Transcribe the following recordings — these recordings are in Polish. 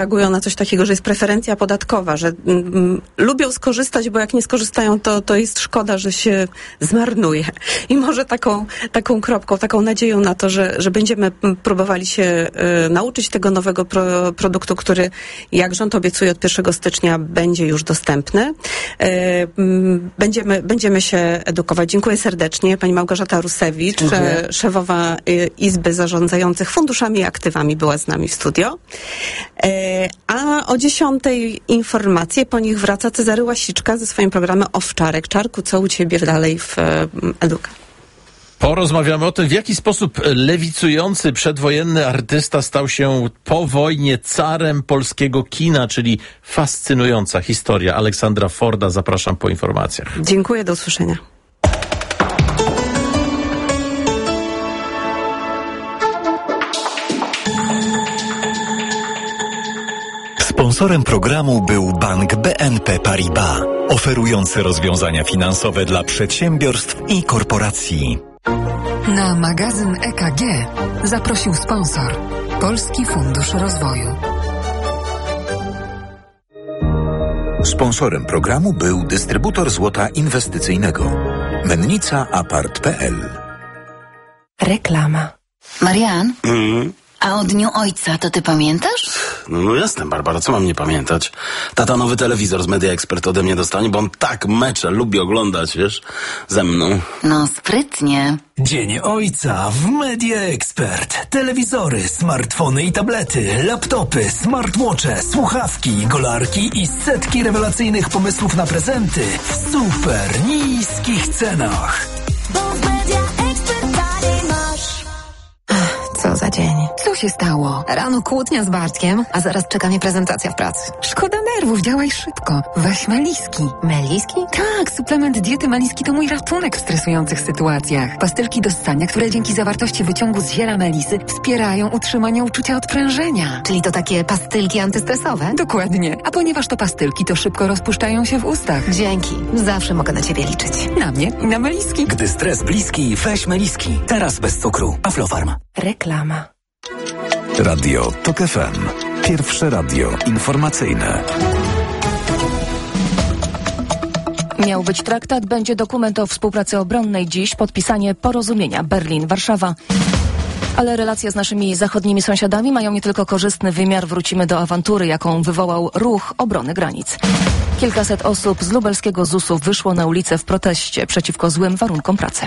reagują na coś takiego, że jest preferencja podatkowa, że lubią skorzystać, bo jak nie skorzystają, to jest szkoda, że się zmarnuje. I może taką kropką, taką nadzieją na to, że będziemy próbowali się nauczyć tego nowego produktu, który, jak rząd obiecuje, od 1 stycznia będzie już dostępny. Będziemy się edukować. Dziękuję serdecznie. Pani Małgorzata Rusewicz, szefowa Izby Zarządzających Funduszami i Aktywami, była z nami w studio. A o 10:00 informacje, po nich wraca Cezary Łasiczka ze swoim programem Owczarek. Czarku, co u ciebie dalej w Eduka? Porozmawiamy o tym, w jaki sposób lewicujący przedwojenny artysta stał się po wojnie carem polskiego kina, czyli fascynująca historia Aleksandra Forda. Zapraszam po informacjach. Dziękuję, do usłyszenia. Sponsorem programu był bank BNP Paribas, oferujący rozwiązania finansowe dla przedsiębiorstw i korporacji. Na magazyn EKG zaprosił sponsor Polski Fundusz Rozwoju. Sponsorem programu był dystrybutor złota inwestycyjnego Mennica Apart.pl. Reklama. Marian? A o Dniu Ojca to ty pamiętasz? No jasne, Barbara, co mam nie pamiętać? Tata nowy telewizor z Media Expert ode mnie dostanie, bo on tak mecze lubi oglądać, wiesz, ze mną. No sprytnie. Dzień Ojca w Media Expert. Telewizory, smartfony i tablety, laptopy, smartwatche, słuchawki, golarki i setki rewelacyjnych pomysłów na prezenty w super niskich cenach. Bo w Media Expert masz. Co za dzień. Co się stało? Rano kłótnia z Bartkiem, a zaraz czeka mnie prezentacja w pracy. Szkoda nerwów, działaj szybko. Weź Meliski. Meliski? Tak, suplement diety Meliski to mój ratunek w stresujących sytuacjach. Pastylki do ssania, które dzięki zawartości wyciągu z ziela melisy wspierają utrzymanie uczucia odprężenia. Czyli to takie pastylki antystresowe? Dokładnie. A ponieważ to pastylki, to szybko rozpuszczają się w ustach. Dzięki. Zawsze mogę na ciebie liczyć. Na mnie i na Meliski. Gdy stres bliski, weź Meliski. Teraz bez cukru. Aflofarm. Reklama. Radio TOK FM. Pierwsze radio informacyjne. Miał być traktat, będzie dokument o współpracy obronnej. Dziś podpisanie porozumienia Berlin-Warszawa. Ale relacje z naszymi zachodnimi sąsiadami mają nie tylko korzystny wymiar. Wrócimy do awantury, jaką wywołał ruch obrony granic. Kilkaset osób z lubelskiego ZUS-u wyszło na ulicę w proteście przeciwko złym warunkom pracy.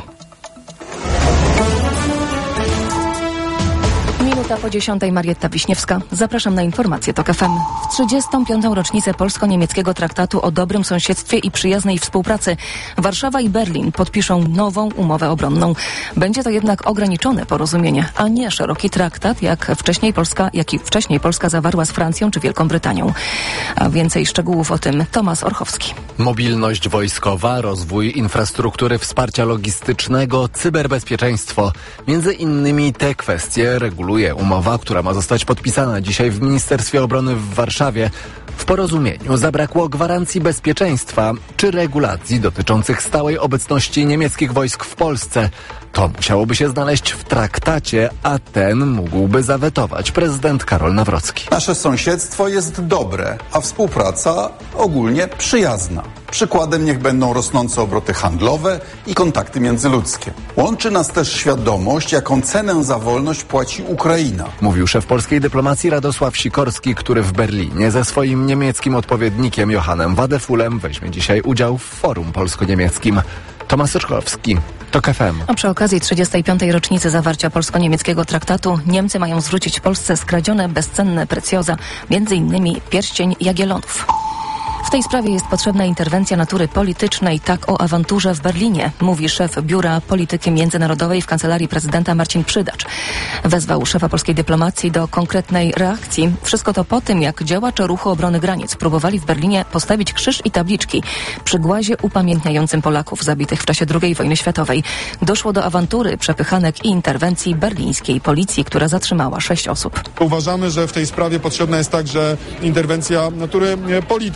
Minuta po 10:00, Marietta Wiśniewska. Zapraszam na informacje TOK FM. W 35. rocznicę polsko-niemieckiego traktatu o dobrym sąsiedztwie i przyjaznej współpracy Warszawa i Berlin podpiszą nową umowę obronną. Będzie to jednak ograniczone porozumienie, a nie szeroki traktat, jak i wcześniej Polska zawarła z Francją czy Wielką Brytanią. A więcej szczegółów o tym Tomasz Orchowski. Mobilność wojskowa, rozwój infrastruktury wsparcia logistycznego, cyberbezpieczeństwo. Między innymi te kwestie reguluje umowa, która ma zostać podpisana dzisiaj w Ministerstwie Obrony w Warszawie. W porozumieniu zabrakło gwarancji bezpieczeństwa czy regulacji dotyczących stałej obecności niemieckich wojsk w Polsce. To musiałoby się znaleźć w traktacie, a ten mógłby zawetować prezydent Karol Nawrocki. Nasze sąsiedztwo jest dobre, a współpraca ogólnie przyjazna. Przykładem niech będą rosnące obroty handlowe i kontakty międzyludzkie. Łączy nas też świadomość, jaką cenę za wolność płaci Ukraina. Mówił szef polskiej dyplomacji Radosław Sikorski, który w Berlinie ze swoim niemieckim odpowiednikiem Johannem Wadefulem weźmie dzisiaj udział w forum polsko-niemieckim. Tomasz Orchowski, TOK FM. A przy okazji 35. rocznicy zawarcia polsko-niemieckiego traktatu Niemcy mają zwrócić Polsce skradzione, bezcenne precjoza, m.in. pierścień Jagiellonów. W tej sprawie jest potrzebna interwencja natury politycznej, tak o awanturze w Berlinie, mówi szef Biura Polityki Międzynarodowej w Kancelarii Prezydenta Marcin Przydacz. Wezwał szefa polskiej dyplomacji do konkretnej reakcji. Wszystko to po tym, jak działacze ruchu obrony granic próbowali w Berlinie postawić krzyż i tabliczki przy głazie upamiętniającym Polaków zabitych w czasie II wojny światowej. Doszło do awantury, przepychanek i interwencji berlińskiej policji, która zatrzymała 6 osób. Uważamy, że w tej sprawie potrzebna jest także interwencja natury politycznej, bez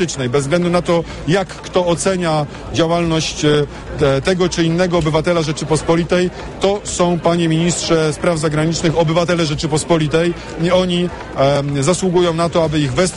względu na to, jak kto ocenia działalność tego czy innego obywatela Rzeczypospolitej, to są, panie ministrze spraw zagranicznych, obywatele Rzeczypospolitej i oni zasługują na to, aby ich wesprzeć.